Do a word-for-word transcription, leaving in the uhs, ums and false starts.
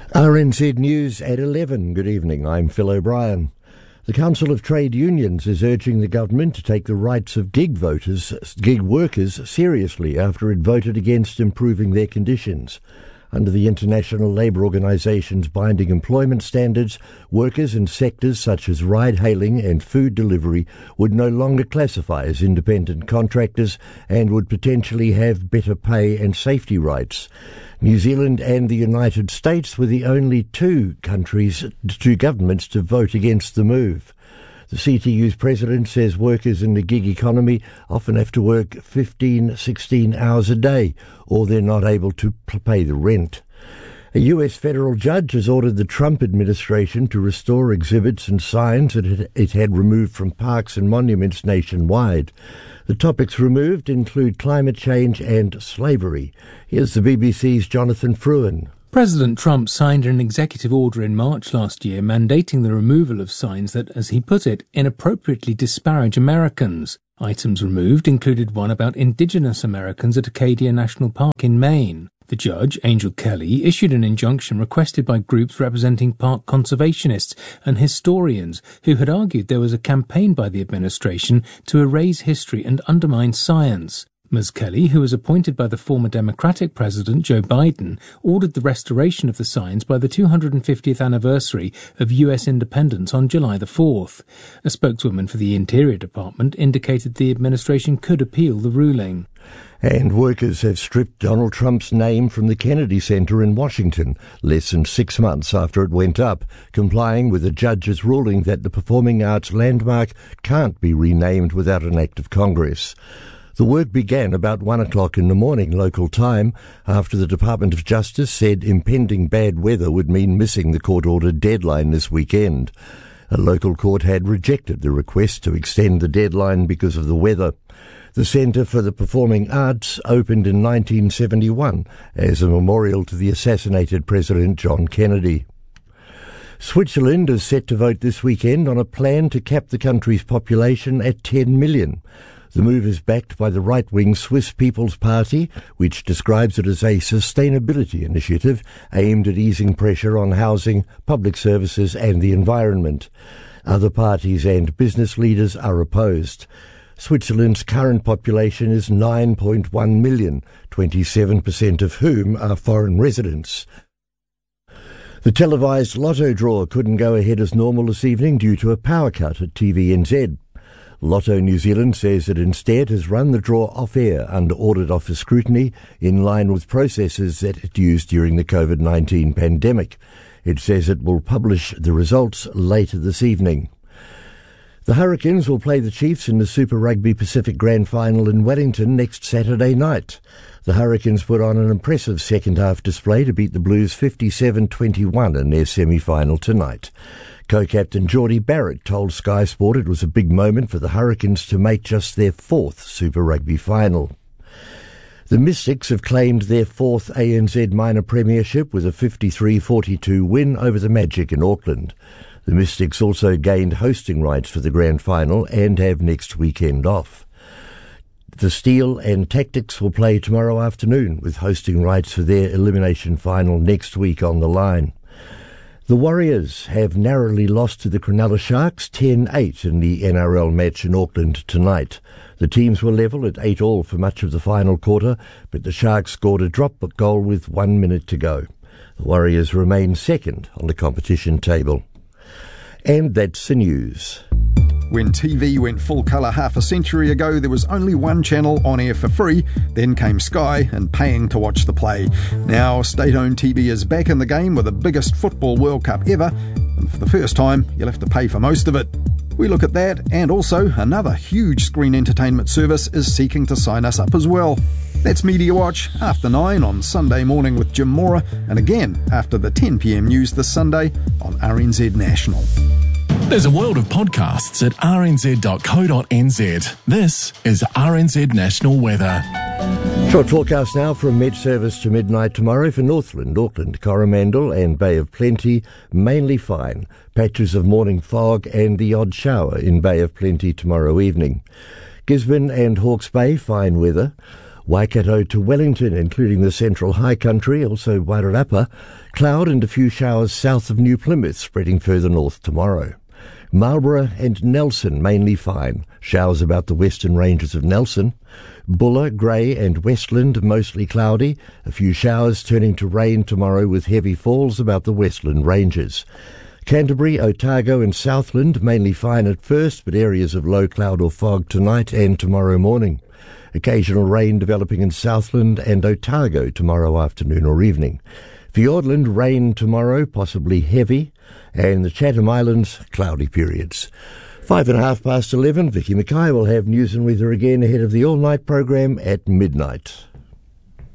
R N Z News at eleven. Good evening, I'm Phil O'Brien. The Council of Trade Unions is urging the government to take the rights of gig voters, gig workers seriously after it voted against improving their conditions. Under the International Labour Organization's binding employment standards, workers in sectors such as ride-hailing and food delivery would no longer classify as independent contractors and would potentially have better pay and safety rights. New Zealand and the United States were the only two countries, two governments to vote against the move. The C T U's president says workers in the gig economy often have to work fifteen, sixteen hours a day, or they're not able to pay the rent. A U S federal judge has ordered the Trump administration to restore exhibits and signs that it had removed from parks and monuments nationwide. The topics removed include climate change and slavery. Here's the B B C's Jonathan Fruin. President Trump signed an executive order in March last year mandating the removal of signs that, as he put it, inappropriately disparage Americans. Items removed included one about Indigenous Americans at Acadia National Park in Maine. The judge, Angel Kelly, issued an injunction requested by groups representing park conservationists and historians who had argued there was a campaign by the administration to erase history and undermine science. Miz Kelly, who was appointed by the former Democratic President Joe Biden, ordered the restoration of the signs by the two hundred fiftieth anniversary of U S independence on July the fourth. A spokeswoman for the Interior Department indicated the administration could appeal the ruling. And workers have stripped Donald Trump's name from the Kennedy Center in Washington, less than six months after it went up, complying with a judge's ruling that the performing arts landmark can't be renamed without an act of Congress. The work began about one o'clock in the morning local time after the Department of Justice said impending bad weather would mean missing the court-ordered deadline this weekend. A local court had rejected the request to extend the deadline because of the weather. The Centre for the Performing Arts opened in nineteen seventy-one as a memorial to the assassinated President John Kennedy. Switzerland is set to vote this weekend on a plan to cap the country's population at ten million. The move is backed by the right-wing Swiss People's Party, which describes it as a sustainability initiative aimed at easing pressure on housing, public services and the environment. Other parties and business leaders are opposed. Switzerland's current population is nine point one million, twenty-seven percent of whom are foreign residents. The televised lotto draw couldn't go ahead as normal this evening due to a power cut at T V N Z. Lotto New Zealand says it instead has run the draw off-air under audit office scrutiny in line with processes that it used during the COVID nineteen pandemic. It says it will publish the results later this evening. The Hurricanes will play the Chiefs in the Super Rugby Pacific Grand Final in Wellington next Saturday night. The Hurricanes put on an impressive second-half display to beat the Blues fifty-seven twenty-one in their semi-final tonight. Co-captain Geordie Barrett told Sky Sport it was a big moment for the Hurricanes to make just their fourth Super Rugby final. The Mystics have claimed their fourth A N Z minor premiership with a fifty-three forty-two win over the Magic in Auckland. The Mystics also gained hosting rights for the grand final and have next weekend off. The Steel and Tactics will play tomorrow afternoon with hosting rights for their elimination final next week on the line. The Warriors have narrowly lost to the Cronulla Sharks ten eight in the N R L match in Auckland tonight. The teams were level at eight all for much of the final quarter, but the Sharks scored a drop goal with one minute to go. The Warriors remain second on the competition table. And that's the news. When T V went full colour half a century ago, there was only one channel on air for free. Then came Sky and paying to watch the play. Now, state-owned T V is back in the game with the biggest football World Cup ever. And for the first time, you'll have to pay for most of it. We look at that, and also another huge screen entertainment service is seeking to sign us up as well. That's Media Watch, after nine on Sunday morning with Jim Mora, and again after the ten p.m. news this Sunday on R N Z National. There's a world of podcasts at r n z dot co dot n z. This is R N Z National Weather. Short forecast now from Met Service to midnight tomorrow for Northland, Auckland, Coromandel and Bay of Plenty, mainly fine. Patches of morning fog and the odd shower in Bay of Plenty tomorrow evening. Gisborne and Hawke's Bay, fine weather. Waikato to Wellington, including the Central High Country, also Wairarapa. Cloud and a few showers south of New Plymouth, spreading further north tomorrow. Marlborough and Nelson mainly fine. Showers about the western ranges of Nelson. Buller, Grey and Westland mostly cloudy. A few showers turning to rain tomorrow with heavy falls about the westland ranges. Canterbury, Otago and Southland mainly fine at first, but areas of low cloud or fog tonight and tomorrow morning. Occasional rain developing in Southland and Otago tomorrow afternoon or evening. Fiordland, rain tomorrow, possibly heavy, and the Chatham Islands, cloudy periods. Five and a half past eleven, Vicky Mackay will have news and weather again ahead of the all-night program at midnight.